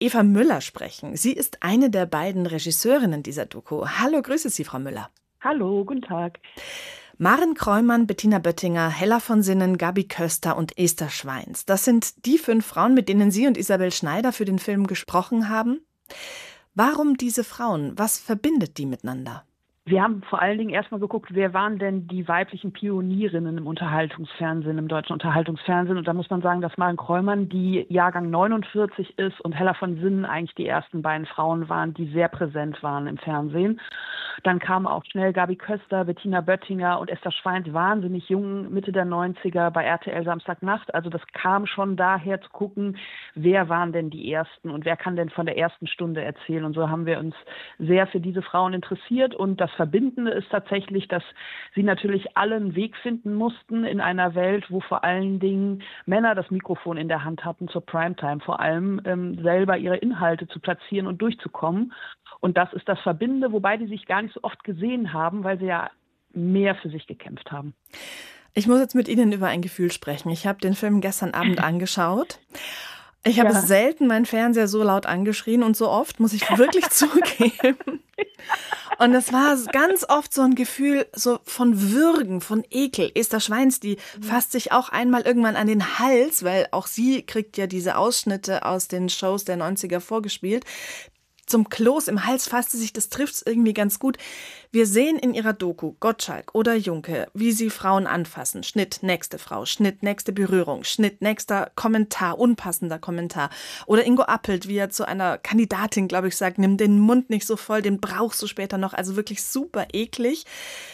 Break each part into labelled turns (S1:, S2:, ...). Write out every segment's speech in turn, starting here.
S1: Eva Müller sprechen. Sie ist eine der beiden Regisseurinnen dieser Doku. Hallo, grüße Sie, Frau Müller.
S2: Hallo, guten Tag.
S1: Maren Kräumann, Bettina Böttinger, Hella von Sinnen, Gabi Köster und Esther Schweins. Das sind die 5 Frauen, mit denen Sie und Isabel Schneider für den Film gesprochen haben. Warum diese Frauen? Was verbindet die miteinander?
S2: Wir haben vor allen Dingen erstmal geguckt, wer waren denn die weiblichen Pionierinnen im Unterhaltungsfernsehen, im deutschen Unterhaltungsfernsehen. Und da muss man sagen, dass Maren Kräumann, die Jahrgang 49 ist, und Hella von Sinnen eigentlich die ersten beiden Frauen waren, die sehr präsent waren im Fernsehen. Dann kamen auch schnell Gabi Köster, Bettina Böttinger und Esther Schweins, wahnsinnig jung, Mitte der 90er bei RTL Samstagnacht. Also das kam schon daher zu gucken, wer waren denn die Ersten und wer kann denn von der ersten Stunde erzählen. Und so haben wir uns sehr für diese Frauen interessiert. Und das Verbindende ist tatsächlich, dass sie natürlich alle einen Weg finden mussten in einer Welt, wo vor allen Dingen Männer das Mikrofon in der Hand hatten, zur Primetime vor allem, selber ihre Inhalte zu platzieren und durchzukommen. Und das ist das Verbindende, wobei die sich gar nicht so oft gesehen haben, weil sie ja mehr für sich gekämpft haben.
S1: Ich muss jetzt mit Ihnen über ein Gefühl sprechen. Ich habe den Film gestern Abend angeschaut. Ich habe selten meinen Fernseher so laut angeschrien und so oft, muss ich wirklich zugeben. Und es war ganz oft so ein Gefühl so von Würgen, von Ekel. Esther Schweins, die fasst sich auch einmal irgendwann an den Hals, weil auch sie kriegt ja diese Ausschnitte aus den Shows der 90er vorgespielt. Zum Kloß im Hals fasst sie sich, das trifft es irgendwie ganz gut. Wir sehen in ihrer Doku Gottschalk oder Junke, wie sie Frauen anfassen. Schnitt, nächste Frau, Schnitt, nächste Berührung, Schnitt, nächster Kommentar, unpassender Kommentar. Oder Ingo Appelt, wie er zu einer Kandidatin, glaube ich, sagt, nimm den Mund nicht so voll, den brauchst du später noch. Also wirklich super eklig.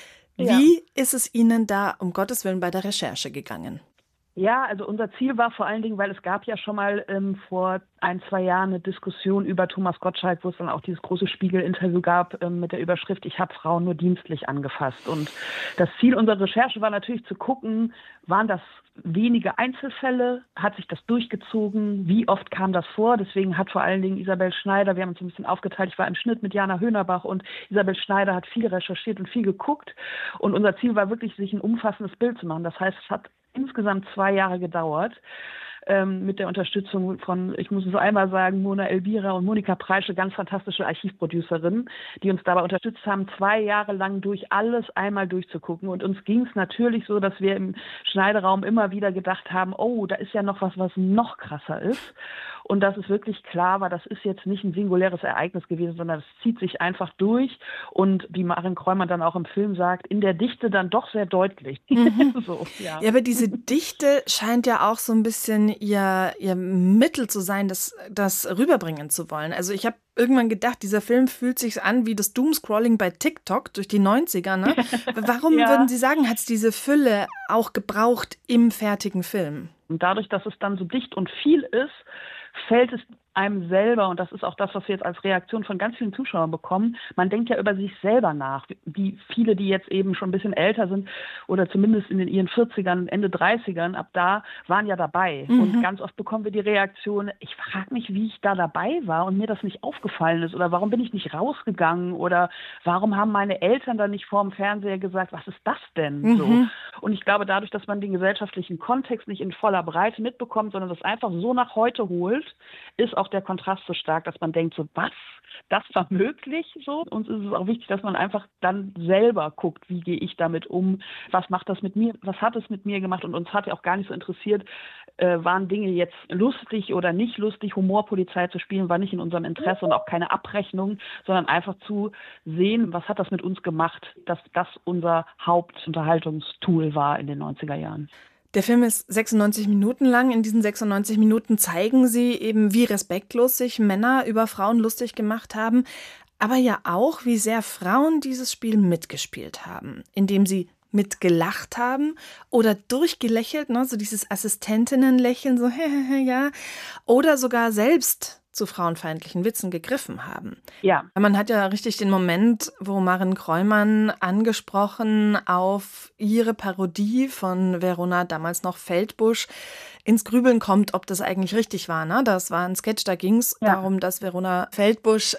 S1: Wie ist es Ihnen da, um Gottes Willen, bei der Recherche gegangen?
S2: Ja, also unser Ziel war vor allen Dingen, weil es gab ja schon mal vor 1-2 Jahren eine Diskussion über Thomas Gottschalk, wo es dann auch dieses große Spiegel-Interview gab mit der Überschrift, ich habe Frauen nur dienstlich angefasst. Und das Ziel unserer Recherche war natürlich zu gucken, waren das wenige Einzelfälle, hat sich das durchgezogen, wie oft kam das vor? Deswegen hat vor allen Dingen Isabel Schneider, wir haben uns ein bisschen aufgeteilt, ich war im Schnitt mit Jana Höhnerbach und Isabel Schneider hat viel recherchiert und viel geguckt. Und unser Ziel war wirklich, sich ein umfassendes Bild zu machen. Das heißt, es hat insgesamt 2 Jahre gedauert, mit der Unterstützung von, ich muss es so einmal sagen, Mona Elbira und Monika Preische, ganz fantastische Archivproducerinnen, die uns dabei unterstützt haben, 2 Jahre lang durch alles einmal durchzugucken. Und uns ging es natürlich so, dass wir im Schneideraum immer wieder gedacht haben, oh, da ist ja noch was noch krasser ist. Und dass es wirklich klar war, das ist jetzt nicht ein singuläres Ereignis gewesen, sondern es zieht sich einfach durch. Und wie Maren Kräumann dann auch im Film sagt, in der Dichte dann doch sehr deutlich.
S1: So, ja, aber diese Dichte scheint ja auch so ein bisschen ihr Mittel zu sein, das rüberbringen zu wollen. Also ich habe irgendwann gedacht, dieser Film fühlt sich an wie das Doomscrolling bei TikTok durch die 90er. Ne? Warum würden Sie sagen, hat es diese Fülle auch gebraucht im fertigen Film?
S2: Und dadurch, dass es dann so dicht und viel ist, fällt es einem selber, und das ist auch das, was wir jetzt als Reaktion von ganz vielen Zuschauern bekommen, man denkt ja über sich selber nach. Wie viele, die jetzt eben schon ein bisschen älter sind oder zumindest in ihren 40ern, Ende 30ern, ab da waren ja dabei. Und ganz oft bekommen wir die Reaktion, ich frage mich, wie ich da dabei war und mir das nicht aufgefallen ist oder warum bin ich nicht rausgegangen oder warum haben meine Eltern dann nicht vor dem Fernseher gesagt, was ist das denn? So. Und ich glaube, dadurch, dass man den gesellschaftlichen Kontext nicht in voller Breite mitbekommt, sondern das einfach so nach heute holt, ist auch der Kontrast so stark, dass man denkt, so was, das war möglich so. Uns ist es auch wichtig, dass man einfach dann selber guckt, wie gehe ich damit um, was macht das mit mir, was hat es mit mir gemacht, und uns hat ja auch gar nicht so interessiert, waren Dinge jetzt lustig oder nicht lustig, Humorpolizei zu spielen, war nicht in unserem Interesse und auch keine Abrechnung, sondern einfach zu sehen, was hat das mit uns gemacht, dass das unser Hauptunterhaltungstool war in den 90er Jahren.
S1: Der Film ist 96 Minuten lang. In diesen 96 Minuten zeigen sie eben, wie respektlos sich Männer über Frauen lustig gemacht haben, aber ja auch, wie sehr Frauen dieses Spiel mitgespielt haben, indem sie mitgelacht haben oder durchgelächelt, ne, so dieses Assistentinnenlächeln, so ja, oder sogar selbst zu frauenfeindlichen Witzen gegriffen haben.
S2: Ja.
S1: Man hat ja richtig den Moment, wo Maren Kräumann angesprochen auf ihre Parodie von Verona, damals noch Feldbusch, ins Grübeln kommt, ob das eigentlich richtig war. Ne? Das war ein Sketch, da ging es darum, dass Verona Feldbusch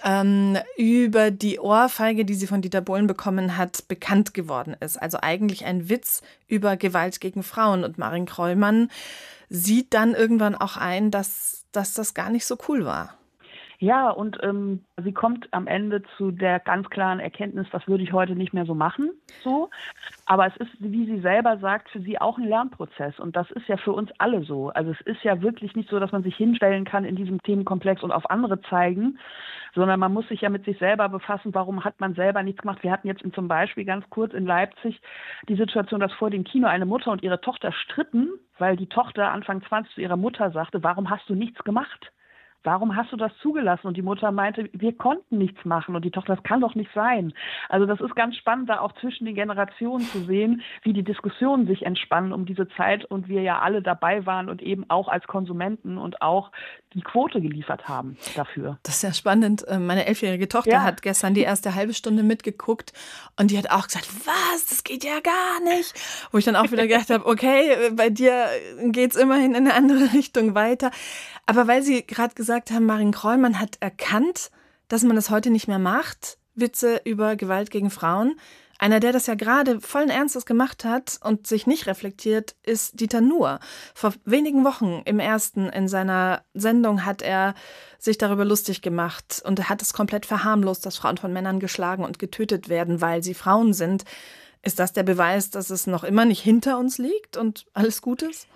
S1: über die Ohrfeige, die sie von Dieter Bohlen bekommen hat, bekannt geworden ist. Also eigentlich ein Witz über Gewalt gegen Frauen. Und Maren Kräumann sieht dann irgendwann auch ein, dass das gar nicht so cool war.
S2: Ja, und sie kommt am Ende zu der ganz klaren Erkenntnis, das würde ich heute nicht mehr so machen. So. Aber es ist, wie sie selber sagt, für sie auch ein Lernprozess. Und das ist ja für uns alle so. Also es ist ja wirklich nicht so, dass man sich hinstellen kann in diesem Themenkomplex und auf andere zeigen, sondern man muss sich ja mit sich selber befassen, warum hat man selber nichts gemacht. Wir hatten jetzt zum Beispiel ganz kurz in Leipzig die Situation, dass vor dem Kino eine Mutter und ihre Tochter stritten, weil die Tochter Anfang 20 zu ihrer Mutter sagte, warum hast du nichts gemacht? Warum hast du das zugelassen? Und die Mutter meinte, wir konnten nichts machen. Und die Tochter, das kann doch nicht sein. Also das ist ganz spannend, da auch zwischen den Generationen zu sehen, wie die Diskussionen sich entspannen um diese Zeit und wir ja alle dabei waren und eben auch als Konsumenten und auch die Quote geliefert haben dafür.
S1: Das ist ja spannend. Meine 11-jährige Tochter hat gestern die erste halbe Stunde mitgeguckt und die hat auch gesagt, was, das geht ja gar nicht. Wo ich dann auch wieder gedacht habe, okay, bei dir geht's immerhin in eine andere Richtung weiter. Aber weil Sie gerade gesagt haben, Marin Krollmann hat erkannt, dass man das heute nicht mehr macht, Witze über Gewalt gegen Frauen. Einer, der das ja gerade vollen Ernstes gemacht hat und sich nicht reflektiert, ist Dieter Nuhr. Vor wenigen Wochen im Ersten in seiner Sendung hat er sich darüber lustig gemacht und er hat es komplett verharmlost, dass Frauen von Männern geschlagen und getötet werden, weil sie Frauen sind. Ist das der Beweis, dass es noch immer nicht hinter uns liegt und alles gut ist?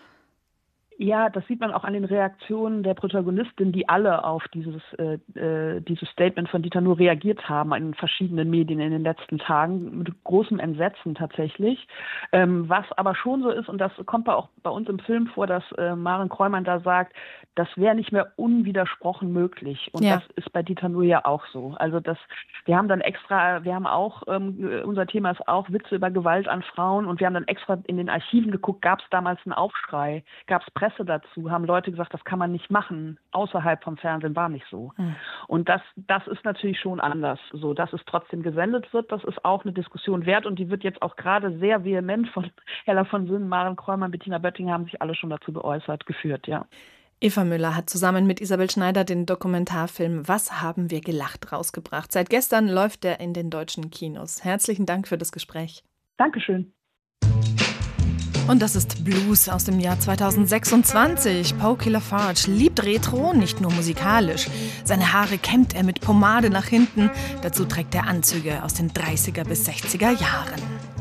S2: Ja, das sieht man auch an den Reaktionen der Protagonistin, die alle auf dieses Statement von Dieter Nuhr reagiert haben in verschiedenen Medien in den letzten Tagen, mit großem Entsetzen tatsächlich. Was aber schon so ist, und das kommt auch bei uns im Film vor, dass Marin Krollmann da sagt, das wäre nicht mehr unwidersprochen möglich. Und das ist bei Dieter Nuhr ja auch so. Also wir haben auch, unser Thema ist auch Witze über Gewalt an Frauen und wir haben dann extra in den Archiven geguckt, gab es damals einen Aufschrei, gab es Presse dazu, haben Leute gesagt, das kann man nicht machen, außerhalb vom Fernsehen war nicht so. Und das ist natürlich schon anders, so dass es trotzdem gesendet wird, das ist auch eine Diskussion wert und die wird jetzt auch gerade sehr vehement von Hella von Sinnen, Marin Krollmann, Bettina Böttinger haben sich alle schon dazu geäußert, geführt, ja.
S1: Eva Müller hat zusammen mit Isabel Schneider den Dokumentarfilm Was haben wir gelacht rausgebracht. Seit gestern läuft er in den deutschen Kinos. Herzlichen Dank für das Gespräch.
S2: Dankeschön.
S1: Und das ist Blues aus dem Jahr 2026. Pokey LaFarge liebt Retro, nicht nur musikalisch. Seine Haare kämmt er mit Pomade nach hinten. Dazu trägt er Anzüge aus den 30er bis 60er Jahren.